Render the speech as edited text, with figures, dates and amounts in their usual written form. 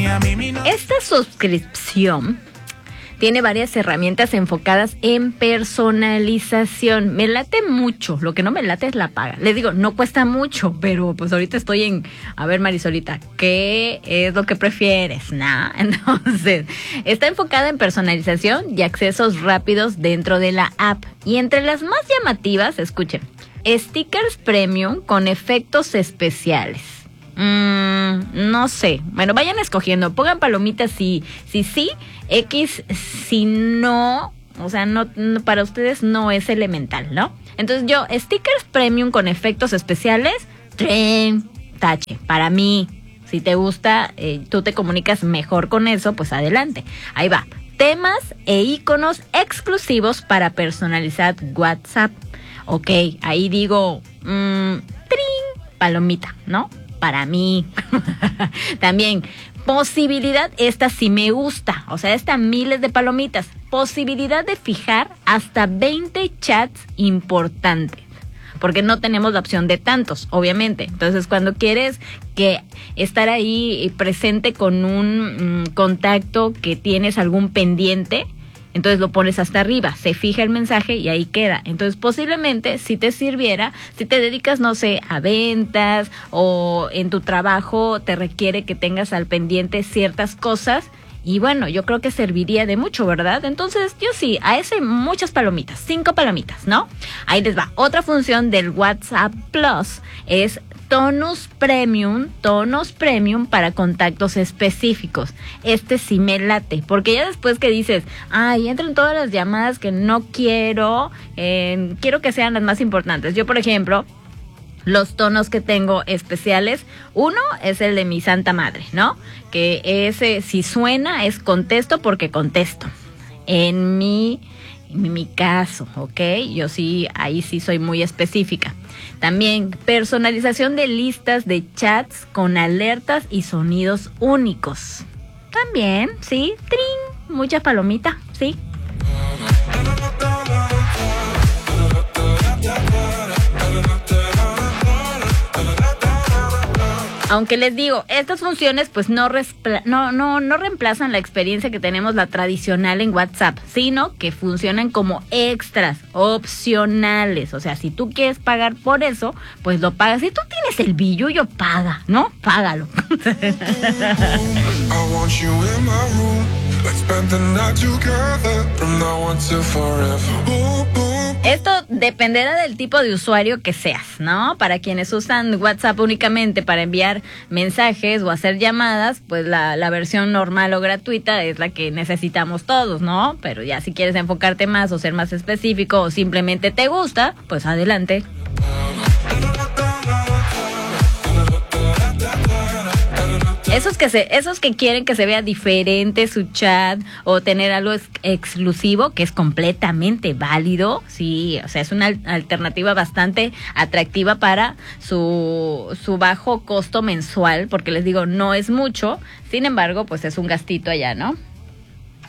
Esta suscripción tiene varias herramientas enfocadas en personalización. Me late mucho. Lo que no me late es la paga. Les digo, no cuesta mucho, pero pues ahorita estoy en... A ver, Marisolita, ¿qué es lo que prefieres? Nah. Entonces, está enfocada en personalización y accesos rápidos dentro de la app. Y entre las más llamativas, escuchen, stickers premium con efectos especiales. No sé. Bueno, vayan escogiendo. Pongan palomitas si sí, X si no. O sea, no, para ustedes no es elemental, ¿no? Entonces yo, stickers premium con efectos especiales, tache. Para mí, si te gusta, tú te comunicas mejor con eso, pues adelante. Ahí va. Temas e iconos exclusivos para personalizar WhatsApp. Ok, ahí digo, palomita, ¿no? Para mí. También, posibilidad, esta sí me gusta, o sea, esta miles de palomitas. Posibilidad de fijar hasta 20 chats importantes, porque no tenemos la opción de tantos, obviamente. Entonces, cuando quieres que estar ahí presente con un contacto que tienes algún pendiente, entonces lo pones hasta arriba, se fija el mensaje y ahí queda. Entonces posiblemente si te sirviera, si te dedicas, no sé, a ventas o en tu trabajo te requiere que tengas al pendiente ciertas cosas. Y bueno, yo creo que serviría de mucho, ¿verdad? Entonces, yo sí, a ese muchas palomitas, 5 palomitas, ¿no? Ahí les va. Otra función del WhatsApp Plus es Tonus Premium para contactos específicos. Este sí me late, porque ya después que dices, entran todas las llamadas que no quiero, quiero que sean las más importantes. Yo, por ejemplo, los tonos que tengo especiales, uno es el de mi santa madre, ¿no? Que ese, si suena, es contesto porque contesto. En mi caso, ¿ok? Yo sí, ahí sí soy muy específica. También personalización de listas de chats con alertas y sonidos únicos. También, sí, mucha palomita, sí. Aunque les digo, estas funciones pues no reemplazan la experiencia que tenemos la tradicional en WhatsApp, sino que funcionan como extras, opcionales. O sea, si tú quieres pagar por eso, pues lo pagas. Si tú tienes el billullo, paga, ¿no? Págalo. Esto dependerá del tipo de usuario que seas, ¿no? Para quienes usan WhatsApp únicamente para enviar mensajes o hacer llamadas, pues la versión normal o gratuita es la que necesitamos todos, ¿no? Pero ya si quieres enfocarte más o ser más específico o simplemente te gusta, pues adelante. Esos que quieren que se vea diferente su chat o tener algo exclusivo, que es completamente válido, sí, o sea, es una alternativa bastante atractiva para su bajo costo mensual, porque les digo, no es mucho, sin embargo, pues es un gastito allá, ¿no?